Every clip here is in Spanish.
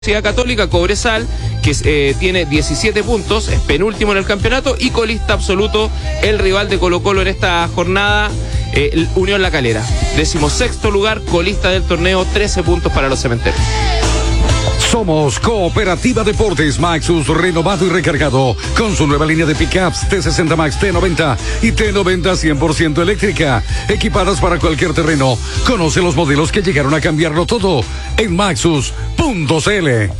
Universidad Católica, Cobresal, que tiene 17 puntos, es penúltimo en el campeonato, y colista absoluto, el rival de Colo-Colo en esta jornada, Unión La Calera. 16º lugar, colista del torneo, 13 puntos para los cementeros. Somos Cooperativa Deportes Maxus, renovado y recargado, con su nueva línea de pickups T60 Max, T90 y T90 100% eléctrica, equipadas para cualquier terreno. Conoce los modelos que llegaron a cambiarlo todo en maxus.cl.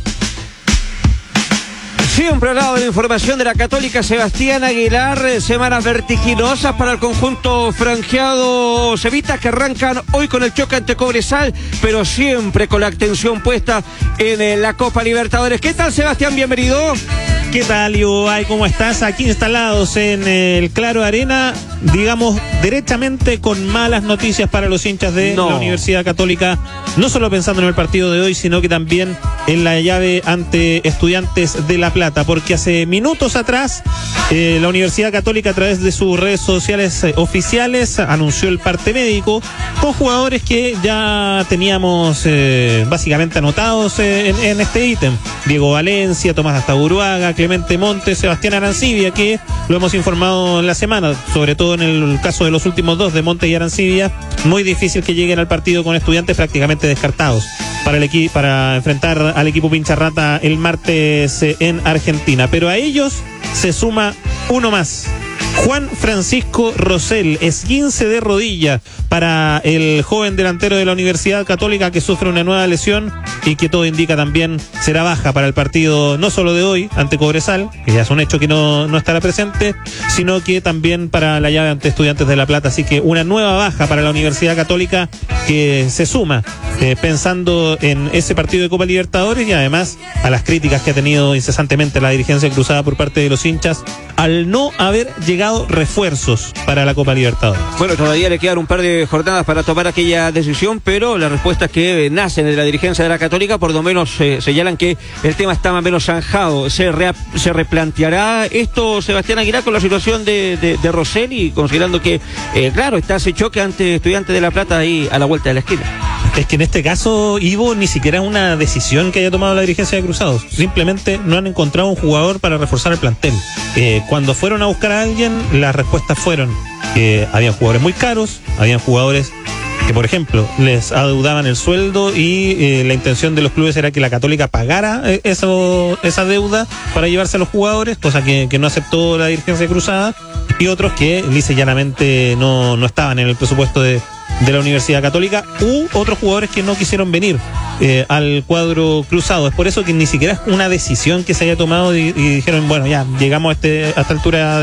Siempre al lado de la información de la Católica, Sebastián Aguilar. Semanas vertiginosas para el conjunto franjeado Cevitas, que arrancan hoy con el choque ante Cobresal, pero siempre con la atención puesta en la Copa Libertadores. ¿Qué tal, Sebastián? Bienvenido. ¿Qué tal, Ibai? ¿Cómo estás? Aquí instalados en el Claro Arena, digamos, derechamente con malas noticias para los hinchas de la Universidad Católica, no solo pensando en el partido de hoy, sino que también en la llave ante Estudiantes de La Plata, porque hace minutos atrás la Universidad Católica, a través de sus redes sociales oficiales, anunció el parte médico con jugadores que ya teníamos básicamente anotados en este ítem: Diego Valencia, Tomás Astaburuaga, Clemente Montes, Sebastián Arancibia, que lo hemos informado en la semana, sobre todo en el caso de los últimos dos, de Montes y Arancibia. Muy difícil que lleguen al partido con Estudiantes, prácticamente descartados para enfrentar al equipo Pincharrata el martes en Argentina. Pero a ellos se suma uno más: Juan Francisco Rosell, esguince de rodilla para el joven delantero de la Universidad Católica, que sufre una nueva lesión y que todo indica también será baja para el partido, no solo de hoy ante Cobresal, que ya es un hecho que no estará presente, sino que también para la llave ante Estudiantes de La Plata. Así que una nueva baja para la Universidad Católica, que se suma pensando en ese partido de Copa Libertadores, y además a las críticas que ha tenido incesantemente la dirigencia cruzada por parte de los hinchas al no haber llegado refuerzos para la Copa Libertadores. Bueno, todavía le quedan un par de jornadas para tomar aquella decisión, pero las respuestas que nacen de la dirigencia de la Católica por lo menos señalan que el tema está más o menos zanjado. ¿Se replanteará esto, Sebastián Aguilar, con la situación de Rosell, y considerando que, claro, está ese choque ante Estudiantes de La Plata ahí a la vuelta de la esquina? Es que en este caso, Ivo, ni siquiera es una decisión que haya tomado la dirigencia de Cruzados. Simplemente no han encontrado un jugador para reforzar el plantel. Cuando fueron a buscar a alguien, las respuestas fueron que habían jugadores muy caros, habían jugadores que, por ejemplo, les adeudaban el sueldo, y la intención de los clubes era que la Católica pagara esa deuda para llevarse a los jugadores, cosa que no aceptó la dirigencia cruzada, y otros que lisa y llanamente no estaban en el presupuesto de la Universidad Católica, u otros jugadores que no quisieron venir al cuadro cruzado. Es por eso que ni siquiera es una decisión que se haya tomado y dijeron, bueno, ya llegamos a esta altura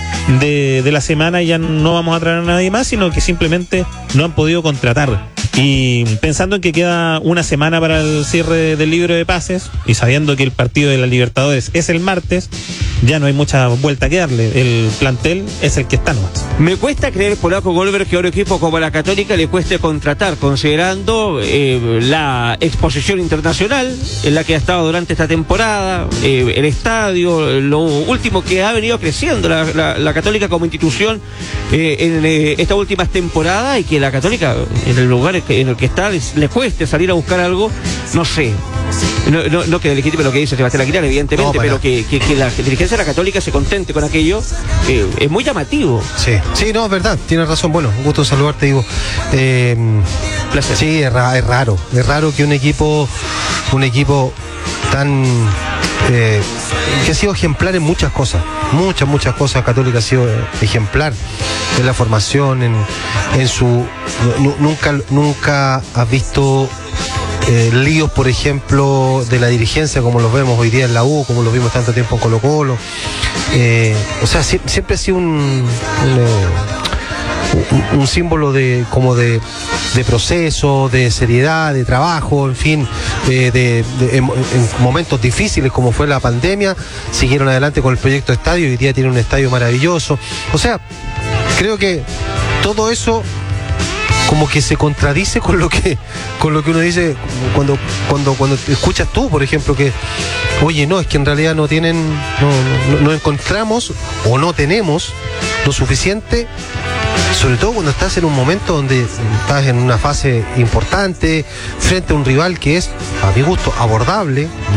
de la semana y ya no vamos a traer a nadie más, sino que simplemente no han podido contratar. Y pensando en que queda una semana para el cierre del libro de pases, y sabiendo que el partido de la Libertadores es el martes, ya no hay mucha vuelta que darle. El plantel es el que está nomás. Me cuesta creer, Polaco Golver, que a un equipo como la Católica le cueste contratar, considerando la exposición internacional en la que ha estado durante esta temporada, el estadio, lo último que ha venido creciendo la Católica como institución en estas últimas temporadas, y que la Católica, en el lugar en el que está, le cueste salir a buscar algo. No sé, no que legítime lo que dice Sebastián Aguilar, evidentemente, pero que la dirigencia de la Católica se contente con aquello, es muy llamativo. Sí, no, es verdad, tienes razón. Bueno, un gusto saludarte, digo. Placer. Sí, es raro que un equipo tan que ha sido ejemplar en muchas cosas, muchas cosas. Católica ha sido ejemplar en la formación, en su nunca has visto líos, por ejemplo, de la dirigencia como los vemos hoy día en la U, como los vimos tanto tiempo en Colo-Colo. O sea, siempre ha sido un símbolo de proceso, de seriedad, de trabajo, en fin, en momentos difíciles como fue la pandemia, siguieron adelante con el proyecto de estadio, y hoy día tiene un estadio maravilloso. O sea, creo que todo eso como que se contradice con lo que uno dice cuando escuchas tú, por ejemplo, que oye, no, es que en realidad no encontramos o no tenemos lo suficiente sobre todo cuando estás en un momento donde estás en una fase importante, frente a un rival que es, a mi gusto, abordable.